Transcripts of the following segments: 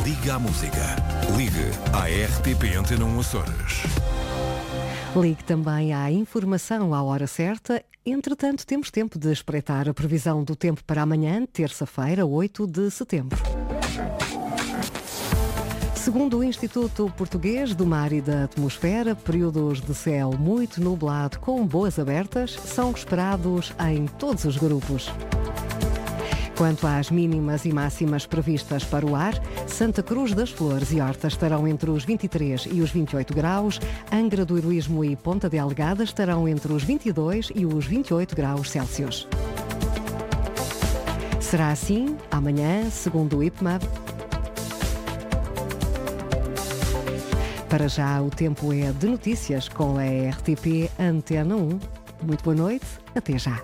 Liga à Música. Ligue à RTP Antena 1 Açores. Ligue também à informação à hora certa. Entretanto, temos tempo de espreitar a previsão do tempo para amanhã, terça-feira, 8 de setembro. Segundo o Instituto Português do Mar e da Atmosfera, períodos de céu muito nublado com boas abertas são esperados em todos os grupos. Quanto às mínimas e máximas previstas para o ar, Santa Cruz das Flores e Horta estarão entre os 23 e os 28 graus, Angra do Heroísmo e Ponta Delgada estarão entre os 22 e os 28 graus Celsius. Será assim amanhã, segundo o IPMA. Para já, o tempo é de notícias com a RTP Antena 1. Muito boa noite, até já.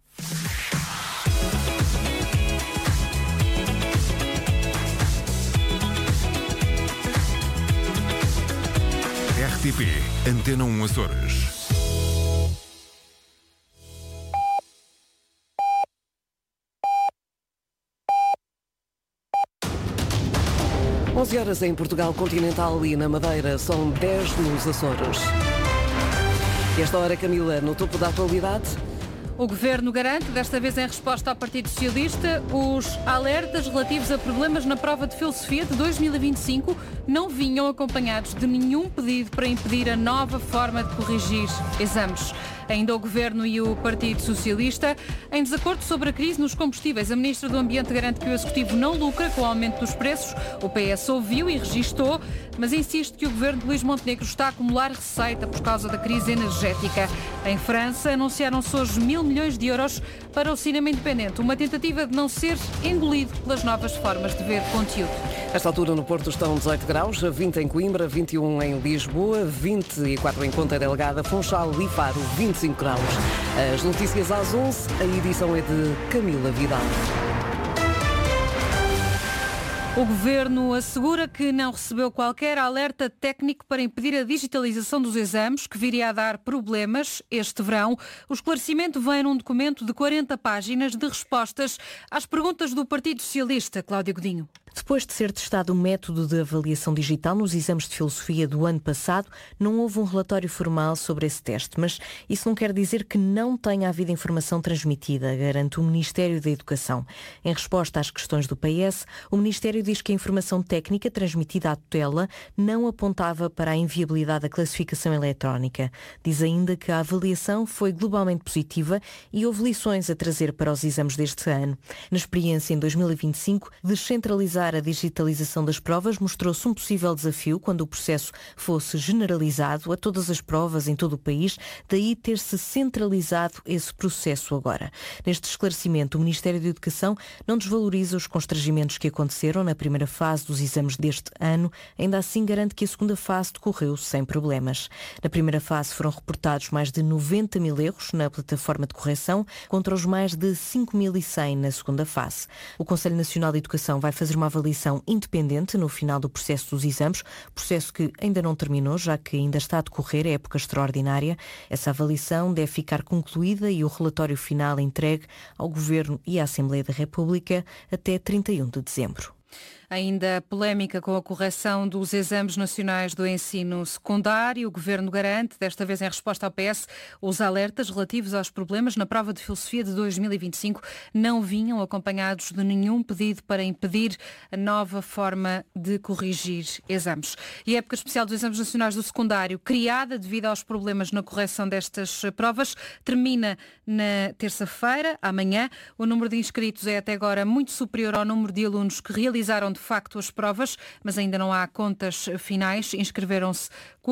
RTP Antena 1 Açores. Horas em Portugal Continental e na Madeira, são 10 nos Açores. Esta hora, Camila, no topo da atualidade. O Governo garante, desta vez em resposta ao Partido Socialista, os alertas relativos a problemas na prova de filosofia de 2025 não vinham acompanhados de nenhum pedido para impedir a nova forma de corrigir exames. Ainda o Governo e o Partido Socialista, em desacordo sobre a crise nos combustíveis. A Ministra do Ambiente garante que o Executivo não lucra com o aumento dos preços. O PS ouviu e registou, mas insiste que o Governo de Luís Montenegro está a acumular receita por causa da crise energética. Em França, anunciaram-se hoje 1.000 milhões de euros para o cinema independente. Uma tentativa de não ser engolido pelas novas formas de ver conteúdo. Esta altura no Porto estão 18 graus, 20 em Coimbra, 21 em Lisboa, 24 em Ponta Delgada, Funchal e Faro, 25 graus. As notícias às 11, a edição é de Camila Vidal. O Governo assegura que não recebeu qualquer alerta técnico para impedir a digitalização dos exames, que viria a dar problemas este verão. O esclarecimento vem num documento de 40 páginas de respostas às perguntas do Partido Socialista. Cláudia Godinho. Depois de ser testado o método de avaliação digital nos exames de filosofia do ano passado, não houve um relatório formal sobre esse teste, mas isso não quer dizer que não tenha havido informação transmitida, garante o Ministério da Educação. Em resposta às questões do PS, o Ministério diz que a informação técnica transmitida à tutela não apontava para a inviabilidade da classificação eletrónica. Diz ainda que a avaliação foi globalmente positiva e houve lições a trazer para os exames deste ano. Na experiência em 2025, descentralizar a digitalização das provas mostrou-se um possível desafio quando o processo fosse generalizado a todas as provas em todo o país, daí ter-se centralizado esse processo agora. Neste esclarecimento, o Ministério da Educação não desvaloriza os constrangimentos que aconteceram na primeira fase dos exames deste ano, ainda assim garante que a segunda fase decorreu sem problemas. Na primeira fase foram reportados mais de 90 mil erros na plataforma de correção, contra os mais de 5.100 na segunda fase. O Conselho Nacional de Educação vai fazer uma avaliação independente no final do processo dos exames, processo que ainda não terminou, já que ainda está a decorrer a época extraordinária. Essa avaliação deve ficar concluída e o relatório final entregue ao Governo e à Assembleia da República até 31 de dezembro. Ainda polémica com a correção dos exames nacionais do ensino secundário. O Governo garante, desta vez em resposta ao PS, os alertas relativos aos problemas na prova de filosofia de 2025 não vinham acompanhados de nenhum pedido para impedir a nova forma de corrigir exames. E a época especial dos exames nacionais do secundário, criada devido aos problemas na correção destas provas, termina na terça-feira, amanhã. O número de inscritos é até agora muito superior ao número de alunos que realizaram de facto as provas, mas ainda não há contas finais. Inscreveram-se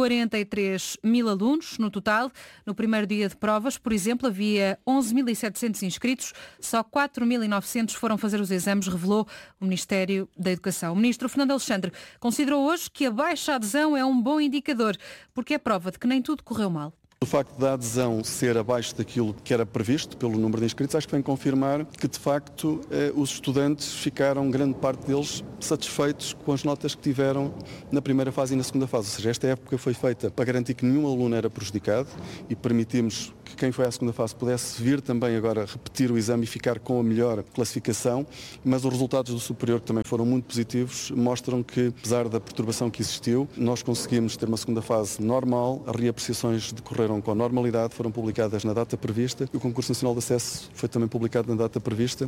43 mil alunos no total. No primeiro dia de provas, por exemplo, havia 11.700 inscritos, só 4.900 foram fazer os exames, revelou o Ministério da Educação. O Ministro Fernando Alexandre considerou hoje que a baixa adesão é um bom indicador, porque é prova de que nem tudo correu mal. O facto da adesão ser abaixo daquilo que era previsto pelo número de inscritos, acho que vem confirmar que, de facto, os estudantes ficaram, grande parte deles, satisfeitos com as notas que tiveram na primeira fase e na segunda fase. Ou seja, esta época foi feita para garantir que nenhum aluno era prejudicado e permitimos que quem foi à segunda fase pudesse vir também agora repetir o exame e ficar com a melhor classificação, mas os resultados do superior, que também foram muito positivos, mostram que, apesar da perturbação que existiu, nós conseguimos ter uma segunda fase normal, as reapreciações decorreram com normalidade, foram publicadas na data prevista e o Concurso Nacional de Acesso foi também publicado na data prevista.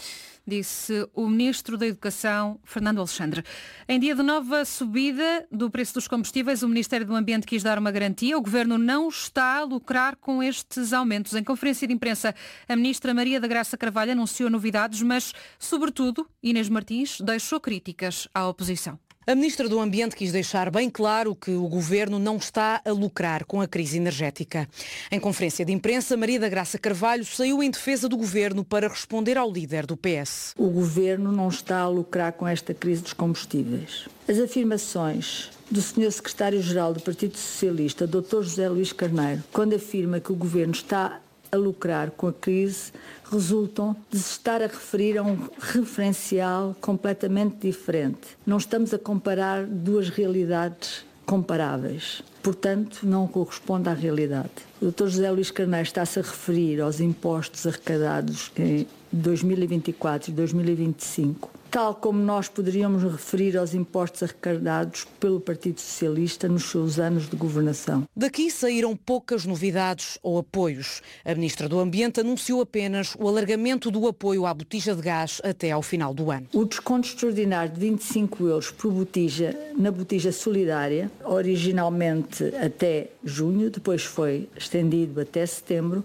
Disse o Ministro da Educação, Fernando Alexandre. Em dia de nova subida do preço dos combustíveis, o Ministério do Ambiente quis dar uma garantia. O Governo não está a lucrar com estes aumentos. Em conferência de imprensa, a Ministra Maria da Graça Carvalho anunciou novidades, mas, sobretudo, Inês Martins deixou críticas à oposição. A Ministra do Ambiente quis deixar bem claro que o Governo não está a lucrar com a crise energética. Em conferência de imprensa, Maria da Graça Carvalho saiu em defesa do Governo para responder ao líder do PS. O Governo não está a lucrar com esta crise dos combustíveis. As afirmações do Sr. Secretário-Geral do Partido Socialista, Dr. José Luís Carneiro, quando afirma que o Governo está a lucrar com a crise, resultam de se estar a referir a um referencial completamente diferente. Não estamos a comparar duas realidades comparáveis. Portanto, não corresponde à realidade. O Dr. José Luís Carneiro está-se a referir aos impostos arrecadados em 2024 e 2025, tal como nós poderíamos referir aos impostos arrecadados pelo Partido Socialista nos seus anos de governação. Daqui saíram poucas novidades ou apoios. A Ministra do Ambiente anunciou apenas o alargamento do apoio à botija de gás até ao final do ano. O desconto extraordinário de 25 euros por botija na botija solidária, originalmente até junho, depois foi estendido até setembro,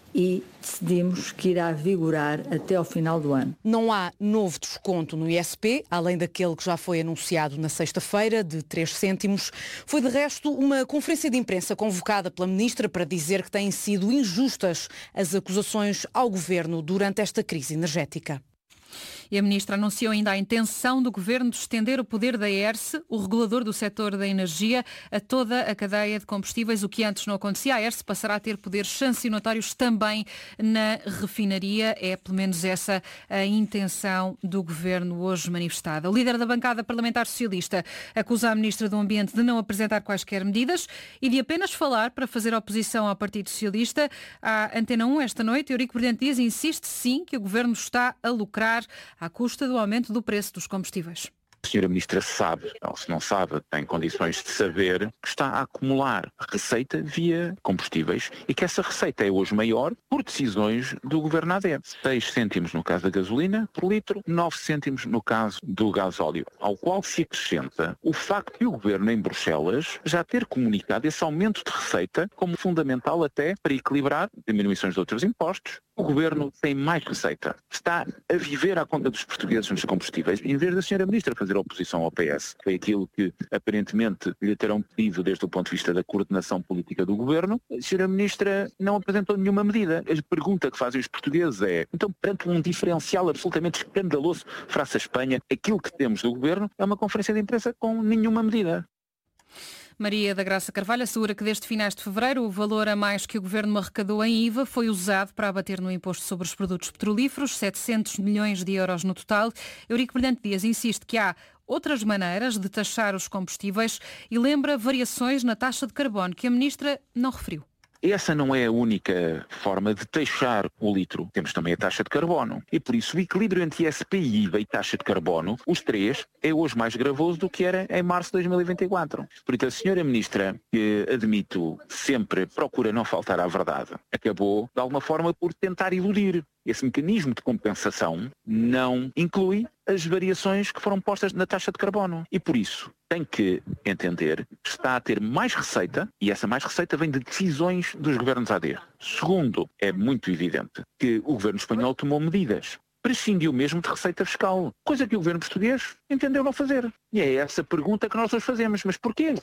e decidimos que irá vigorar até ao final do ano. Não há novo desconto no ISP, além daquele que já foi anunciado na sexta-feira, de 3 cêntimos. Foi, de resto, uma conferência de imprensa convocada pela Ministra para dizer que têm sido injustas as acusações ao Governo durante esta crise energética. E a Ministra anunciou ainda a intenção do Governo de estender o poder da ERSE, o regulador do setor da energia, a toda a cadeia de combustíveis, o que antes não acontecia. A ERSE passará a ter poderes sancionatórios também na refinaria. É pelo menos essa a intenção do Governo hoje manifestada. O líder da bancada parlamentar socialista acusa a Ministra do Ambiente de não apresentar quaisquer medidas e de apenas falar para fazer oposição ao Partido Socialista. À Antena 1 esta noite, Eurico Brilhante Dias insiste sim que o Governo está a lucrar à custa do aumento do preço dos combustíveis. A Sra. Ministra sabe, ou se não sabe, tem condições de saber que está a acumular receita via combustíveis e que essa receita é hoje maior por decisões do Governo AD. 6 cêntimos no caso da gasolina por litro, 9 cêntimos no caso do gasóleo, ao qual se acrescenta o facto de o Governo em Bruxelas já ter comunicado esse aumento de receita como fundamental até para equilibrar diminuições de outros impostos. O Governo tem mais receita. Está a viver à conta dos portugueses nos combustíveis, em vez da Sra. Ministra fazer oposição ao PS. Foi aquilo que, aparentemente, lhe terão pedido desde o ponto de vista da coordenação política do Governo. A Sra. Ministra não apresentou nenhuma medida. A pergunta que fazem os portugueses é, então, perante um diferencial absolutamente escandaloso face à Espanha, aquilo que temos do Governo é uma conferência de imprensa com nenhuma medida. Maria da Graça Carvalho assegura que desde finais de fevereiro o valor a mais que o Governo arrecadou em IVA foi usado para abater no imposto sobre os produtos petrolíferos, 700 milhões de euros no total. Eurico Brilhante Dias insiste que há outras maneiras de taxar os combustíveis e lembra variações na taxa de carbono que a Ministra não referiu. Essa não é a única forma de taxar o litro. Temos também a taxa de carbono. E por isso o equilíbrio entre ISP, IVA e taxa de carbono, os três, é hoje mais gravoso do que era em março de 2024. Por isso a Sra. Ministra, que admito sempre procura não faltar à verdade, acabou de alguma forma por tentar iludir. Esse mecanismo de compensação não inclui as variações que foram postas na taxa de carbono. E por isso tem que entender que está a ter mais receita e essa mais receita vem de decisões dos governos AD. Segundo, é muito evidente que o governo espanhol tomou medidas. Prescindiu mesmo de receita fiscal, coisa que o governo português entendeu não fazer. E é essa pergunta que nós hoje fazemos. Mas porquê?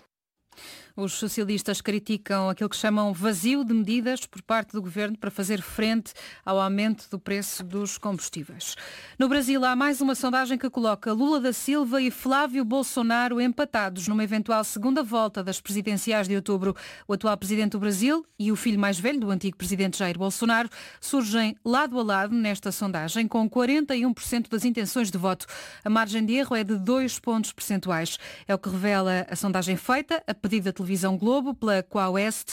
Os socialistas criticam aquilo que chamam vazio de medidas por parte do Governo para fazer frente ao aumento do preço dos combustíveis. No Brasil há mais uma sondagem que coloca Lula da Silva e Flávio Bolsonaro empatados numa eventual segunda volta das presidenciais de outubro. O atual presidente do Brasil e o filho mais velho do antigo presidente Jair Bolsonaro surgem lado a lado nesta sondagem com 41% das intenções de voto. A margem de erro é de 2 pontos percentuais. É o que revela a sondagem feita a pedido da Televisão Globo pela Quaest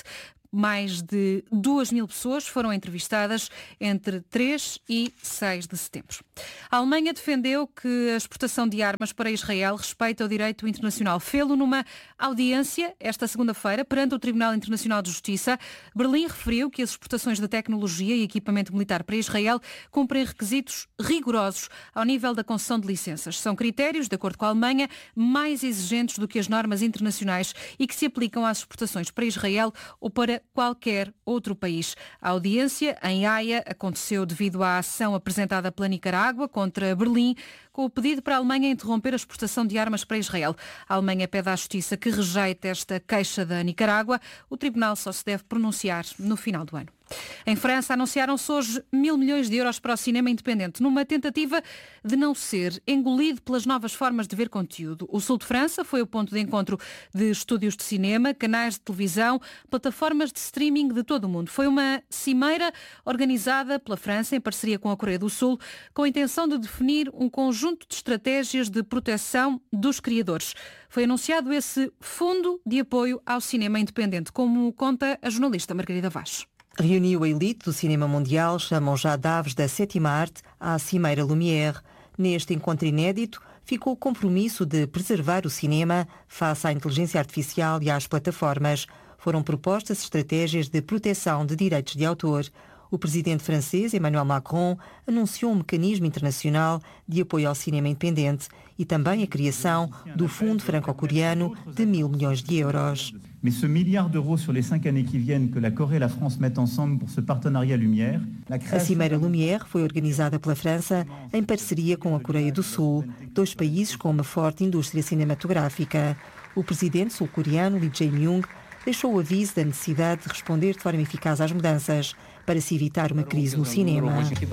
Mais de 2.000 pessoas foram entrevistadas entre 3 e 6 de setembro. A Alemanha defendeu que a exportação de armas para Israel respeita o direito internacional. Fê-lo numa audiência esta segunda-feira perante o Tribunal Internacional de Justiça. Berlim referiu que as exportações de tecnologia e equipamento militar para Israel cumprem requisitos rigorosos ao nível da concessão de licenças. São critérios, de acordo com a Alemanha, mais exigentes do que as normas internacionais e que se aplicam às exportações para Israel ou para qualquer outro país. A audiência em Haia aconteceu devido à ação apresentada pela Nicarágua contra Berlim, com o pedido para a Alemanha interromper a exportação de armas para Israel. A Alemanha pede à Justiça que rejeite esta queixa da Nicarágua. O Tribunal só se deve pronunciar no final do ano. Em França, anunciaram-se hoje 1.000 milhões de euros para o cinema independente, numa tentativa de não ser engolido pelas novas formas de ver conteúdo. O sul de França foi o ponto de encontro de estúdios de cinema, canais de televisão, plataformas de streaming de todo o mundo. Foi uma cimeira organizada pela França, em parceria com a Coreia do Sul, com a intenção de definir um conjunto de estratégias de proteção dos criadores. Foi anunciado esse fundo de apoio ao cinema independente, como conta a jornalista Margarida Vaz. Reuniu a elite do cinema mundial, chamam já Daves da sétima arte à Cimeira Lumière. Neste encontro inédito, ficou o compromisso de preservar o cinema face à inteligência artificial e às plataformas. Foram propostas estratégias de proteção de direitos de autor. O presidente francês, Emmanuel Macron, anunciou um mecanismo internacional de apoio ao cinema independente e também a criação do Fundo Franco-Coreano de 1.000 milhões de euros. Mais ce milliard d'euros sur les 5 années qui viennent que la Corée et la France mettent ensemble pour ce partenariat Lumière. A Cimeira Lumière foi organizada pela França em parceria com a Coreia do Sul, dois países com uma forte indústria cinematográfica. O presidente sul-coreano Lee Jae-myung deixou o aviso da necessidade de responder de forma eficaz às mudanças para se evitar uma crise no cinema.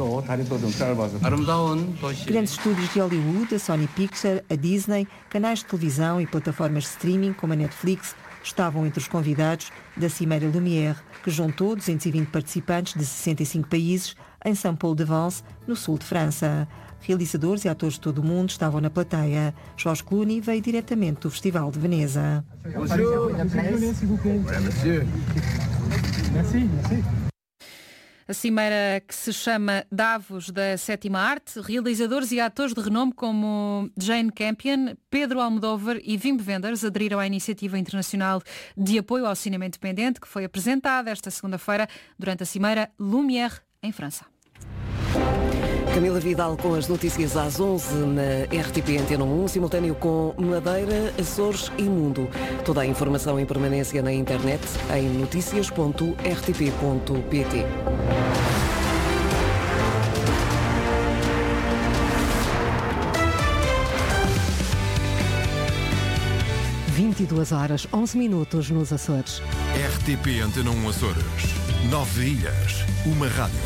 Grandes estúdios de Hollywood, a Sony Pictures, a Disney, canais de televisão e plataformas de streaming como a Netflix estavam entre os convidados da Cimeira Lumière, que juntou 220 participantes de 65 países em Saint-Paul-de-Vence, no sul de França. Realizadores e atores de todo o mundo estavam na plateia. Georges Clooney veio diretamente do Festival de Veneza. A cimeira, que se chama Davos da Sétima Arte, realizadores e atores de renome como Jane Campion, Pedro Almodóvar e Wim Wenders aderiram à iniciativa internacional de apoio ao cinema independente, que foi apresentada esta segunda-feira durante a cimeira Lumière, em França. Camila Vidal com as notícias às 11 na RTP Antena 1, simultâneo com Madeira, Açores e Mundo. Toda a informação em permanência na internet em noticias.rtp.pt. (22 horas 11 minutos) nos Açores. RTP Antena 1 Açores. 9 ilhas, uma rádio.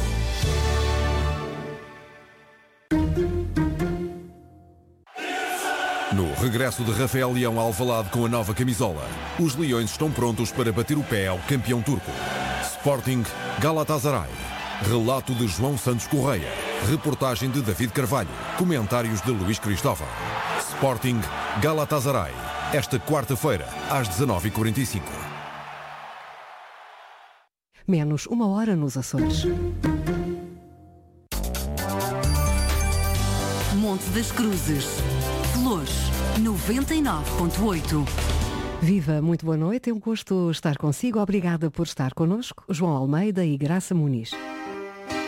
No regresso de Rafael Leão a Alvalade com a nova camisola, os Leões estão prontos para bater o pé ao campeão turco. Sporting Galatasaray. Relato de João Santos Correia. Reportagem de David Carvalho. Comentários de Luís Cristóvão. Sporting Galatasaray. Esta quarta-feira, às 19h45. Menos 1 hora nos Açores. Monte das Cruzes. Flores 99.8. Viva, muito boa noite. É um gosto estar consigo. Obrigada por estar connosco. João Almeida e Graça Muniz.